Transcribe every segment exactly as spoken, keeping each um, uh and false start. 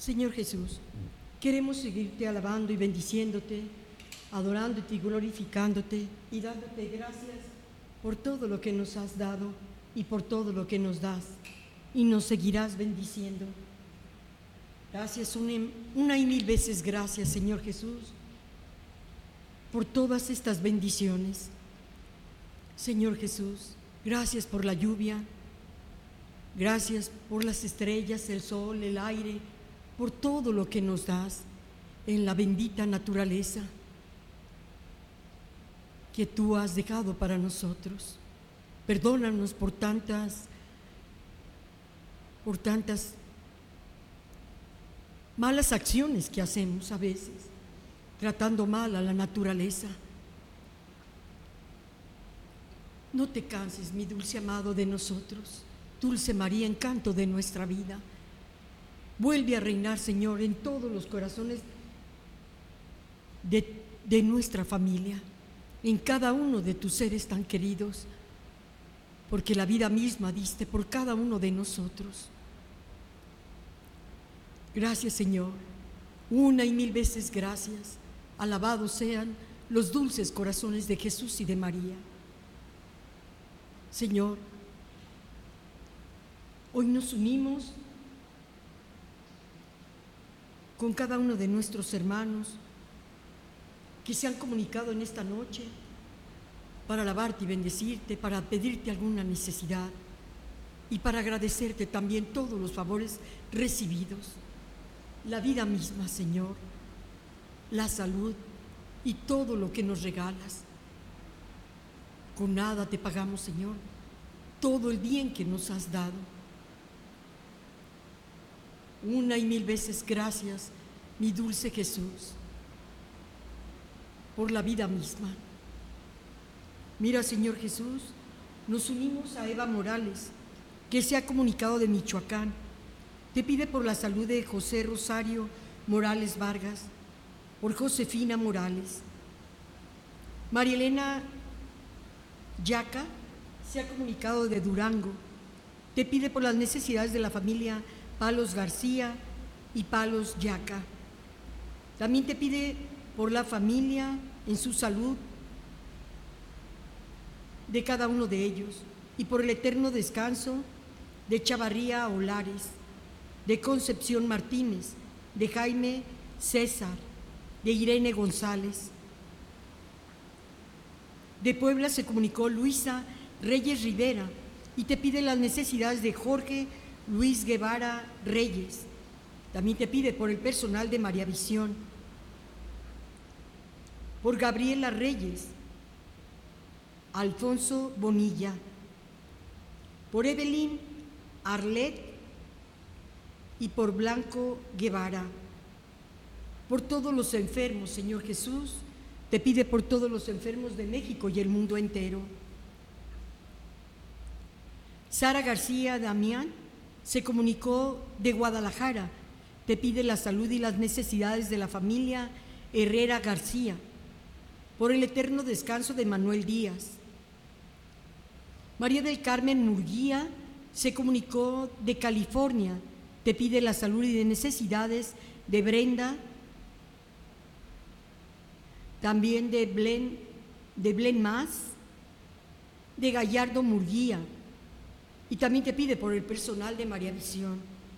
Señor Jesús, queremos seguirte alabando y bendiciéndote, adorándote y glorificándote y dándote gracias por todo lo que nos has dado y por todo lo que nos das, y nos seguirás bendiciendo. Gracias, una, una y mil veces gracias, Señor Jesús, por todas estas bendiciones. Señor Jesús, gracias por la lluvia, gracias por las estrellas, el sol, el aire, por todo lo que nos das en la bendita naturaleza que tú has dejado para nosotros. Perdónanos por tantas, por tantas malas acciones que hacemos a veces, tratando mal a la naturaleza. No te canses, mi dulce amado, de nosotros, Dulce María, encanto de nuestra vida. Vuelve a reinar, Señor, en todos los corazones de, de nuestra familia, en cada uno de tus seres tan queridos, porque la vida misma diste por cada uno de nosotros. Gracias, Señor, una y mil veces gracias. Alabados sean los dulces corazones de Jesús y de María. Señor, hoy nos unimos con cada uno de nuestros hermanos que se han comunicado en esta noche para alabarte y bendecirte, para pedirte alguna necesidad y para agradecerte también todos los favores recibidos, la vida misma, Señor, la salud y todo lo que nos regalas. Con nada te pagamos, Señor, todo el bien que nos has dado. Una y mil veces gracias, mi dulce Jesús, por la vida misma. Mira, Señor Jesús, nos unimos a Eva Morales, que se ha comunicado de Michoacán. Te pide por la salud de José Rosario Morales Vargas, por Josefina Morales. María Elena Yaca se ha comunicado de Durango. Te pide por las necesidades de la familia Palos García y Palos Yaca. También te pide por la familia en su salud de cada uno de ellos y por el eterno descanso de Chavarría Olares, de Concepción Martínez, de Jaime César, de Irene González. De Puebla se comunicó Luisa Reyes Rivera y te pide las necesidades de Jorge Luis Guevara Reyes. También te pide por el personal de María Visión, por Gabriela Reyes, Alfonso Bonilla, por Evelyn Arlet y por Blanco Guevara. Por todos los enfermos, Señor Jesús, te pide por todos los enfermos de México y el mundo entero. Sara García Damián se comunicó de Guadalajara. Te pide la salud y las necesidades de la familia Herrera García, por el eterno descanso de Manuel Díaz. María del Carmen Murguía se comunicó de California. Te pide la salud y de necesidades de Brenda, también de Blen, de Blen Más, de Gallardo Murguía, y también te pide por el personal de María Visión.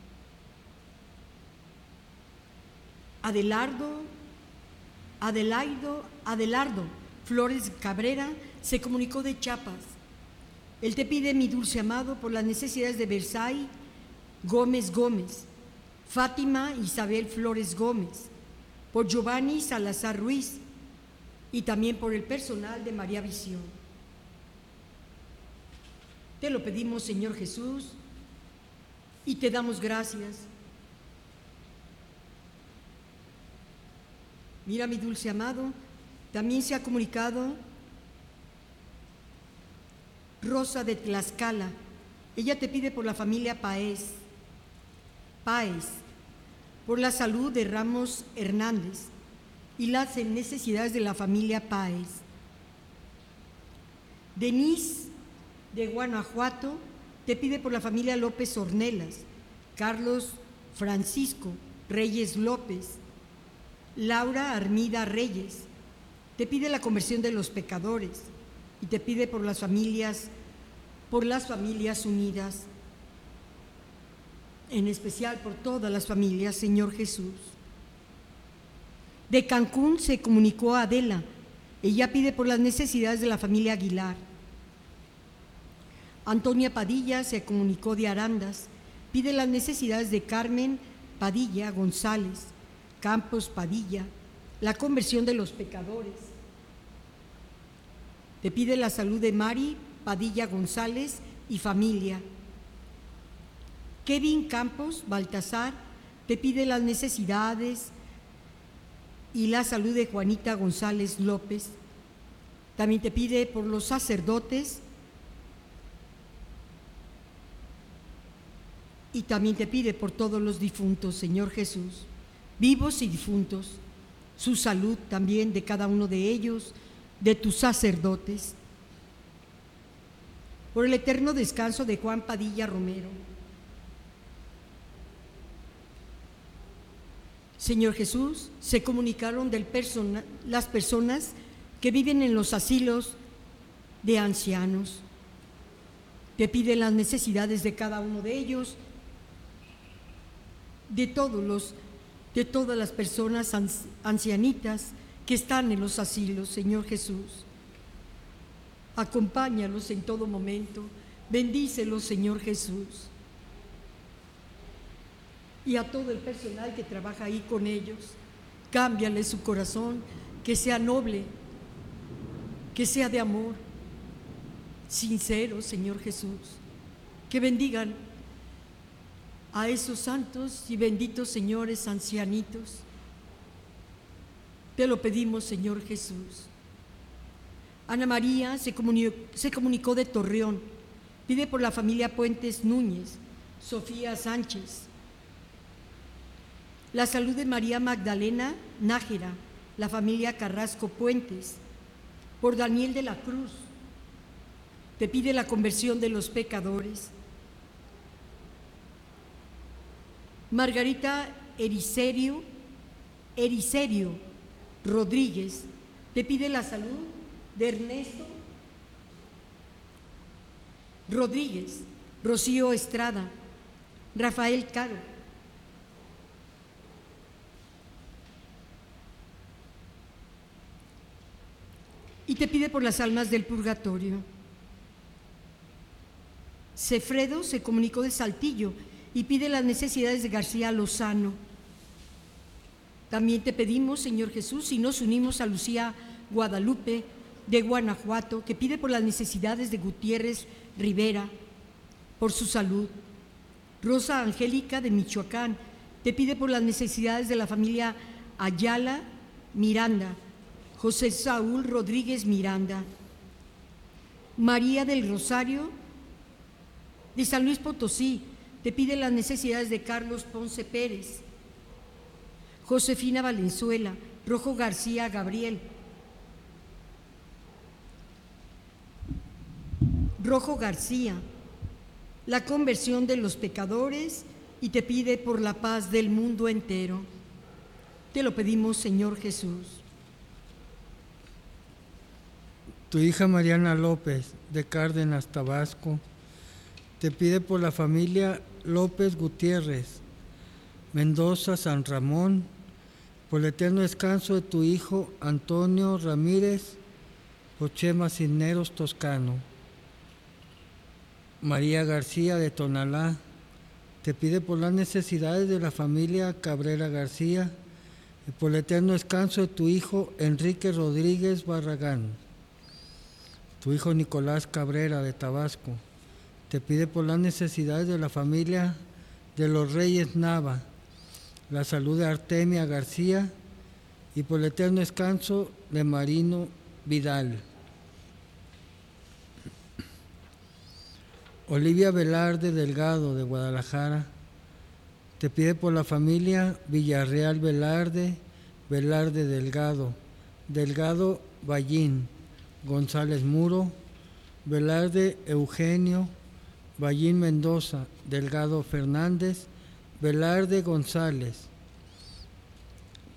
Adelardo, Adelaido, Adelardo Flores Cabrera se comunicó de Chiapas. Él te pide, mi dulce amado, por las necesidades de Versailles Gómez Gómez, Fátima Isabel Flores Gómez, por Giovanni Salazar Ruiz y también por el personal de María Visión. Te lo pedimos, Señor Jesús, y te damos gracias. Mira, mi dulce amado, también se ha comunicado Rosa de Tlaxcala. Ella te pide por la familia Páez, Páez, por la salud de Ramos Hernández y las necesidades de la familia Páez. Denise de Guanajuato te pide por la familia López Ornelas, Carlos Francisco Reyes López, Laura Armida Reyes, te pide la conversión de los pecadores y te pide por las familias, por las familias unidas, en especial por todas las familias, Señor Jesús. De Cancún se comunicó a Adela, ella pide por las necesidades de la familia Aguilar. Antonia Padilla se comunicó de Arandas, pide las necesidades de Carmen Padilla González, Campos Padilla, la conversión de los pecadores. Te pide la salud de Mari Padilla González y familia. Kevin Campos Baltasar te pide las necesidades y la salud de Juanita González López. También te pide por los sacerdotes y también te pide por todos los difuntos, Señor Jesús, vivos y difuntos, su salud también de cada uno de ellos, de tus sacerdotes, por el eterno descanso de Juan Padilla Romero. Señor Jesús, se comunicaron del persona, las personas que viven en los asilos de ancianos. Te piden las necesidades de cada uno de ellos, de todos los, de todas las personas ancianitas que están en los asilos, Señor Jesús. Acompáñalos en todo momento, bendícelos, Señor Jesús. Y a todo el personal que trabaja ahí con ellos, cámbiale su corazón, que sea noble, que sea de amor, sincero, Señor Jesús. Que bendigan a esos santos y benditos señores ancianitos. Te lo pedimos, Señor Jesús. Ana María se comunicó, se comunicó de Torreón, pide por la familia Puentes Núñez, Sofía Sánchez, la salud de María Magdalena Nájera, la familia Carrasco Puentes, por Daniel de la Cruz, te pide la conversión de los pecadores. Margarita Ericerio, Ericerio Rodríguez, te pide la salud de Ernesto Rodríguez, Rocío Estrada, Rafael Caro. Y te pide por las almas del purgatorio. Cefredo se comunicó de Saltillo y pide las necesidades de García Lozano. También te pedimos, Señor Jesús, y nos unimos a Lucía Guadalupe de Guanajuato, que pide por las necesidades de Gutiérrez Rivera, por su salud. Rosa Angélica de Michoacán te pide por las necesidades de la familia Ayala Miranda, José Saúl Rodríguez Miranda. María del Rosario de San Luis Potosí te pide las necesidades de Carlos Ponce Pérez, Josefina Valenzuela, Rojo García Gabriel, Rojo García, la conversión de los pecadores y te pide por la paz del mundo entero. Te lo pedimos, Señor Jesús. Tu hija Mariana López, de Cárdenas, Tabasco, te pide por la familia López Gutiérrez, Mendoza, San Ramón, por el eterno descanso de tu hijo Antonio Ramírez, por Chema Cisneros, Toscano. María García, de Tonalá, te pide por las necesidades de la familia Cabrera García y por el eterno descanso de tu hijo Enrique Rodríguez Barragán. Tu hijo Nicolás Cabrera, de Tabasco, te pide por las necesidades de la familia de los Reyes Nava, la salud de Artemia García y por el eterno descanso de Marino Vidal. Olivia Velarde Delgado, de Guadalajara, te pide por la familia Villarreal Velarde, Velarde Delgado, Delgado Ballín, González Muro, Velarde Eugenio, Ballín Mendoza, Delgado Fernández, Velarde González,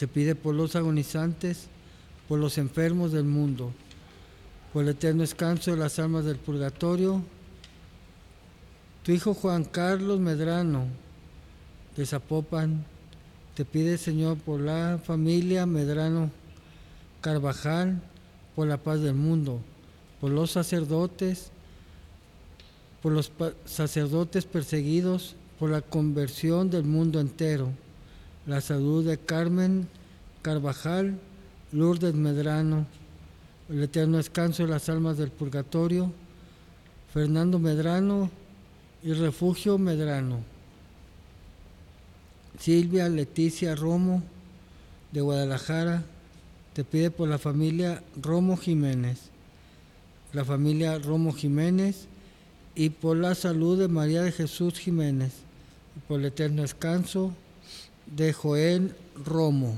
te pide por los agonizantes, por los enfermos del mundo, por el eterno descanso de las almas del purgatorio. Tu hijo Juan Carlos Medrano, de Zapopan, te pide, Señor, por la familia Medrano Carvajal, por la paz del mundo, por los sacerdotes, por los sacerdotes perseguidos, por la conversión del mundo entero, la salud de Carmen Carvajal, Lourdes Medrano, el eterno descanso de las almas del purgatorio, Fernando Medrano y Refugio Medrano. Silvia Leticia Romo, de Guadalajara, te pide por la familia Romo Jiménez, la familia Romo Jiménez, y por la salud de María de Jesús Jiménez, y por el eterno descanso de Joel Romo.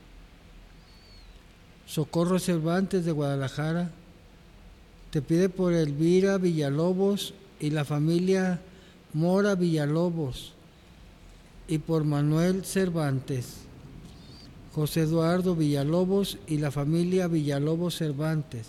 Socorro Cervantes, de Guadalajara, te pide por Elvira Villalobos y la familia Mora Villalobos, y por Manuel Cervantes, José Eduardo Villalobos y la familia Villalobos Cervantes,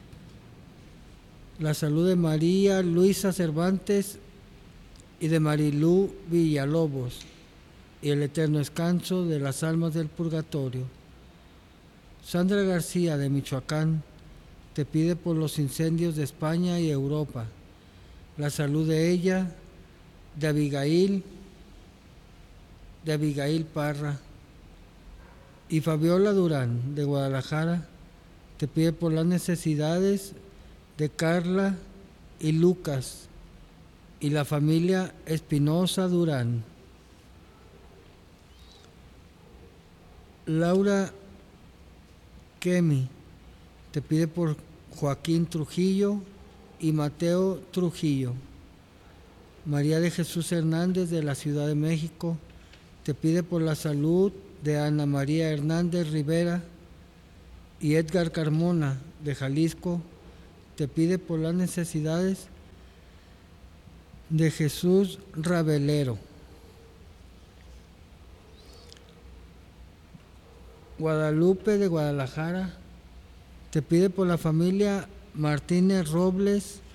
la salud de María Luisa Cervantes y de Marilú Villalobos, y el eterno descanso de las almas del purgatorio. Sandra García, de Michoacán, te pide por los incendios de España y Europa, la salud de ella, de Abigail, de Abigail Parra. Y Fabiola Durán, de Guadalajara, te pide por las necesidades de Carla y Lucas y la familia Espinosa Durán. Laura Kemi te pide por Joaquín Trujillo y Mateo Trujillo. María de Jesús Hernández, de la Ciudad de México, te pide por la salud de Ana María Hernández Rivera, y Edgar Carmona, de Jalisco, te pide por las necesidades de Jesús Rabelero. Guadalupe, de Guadalajara, te pide por la familia Martínez Robles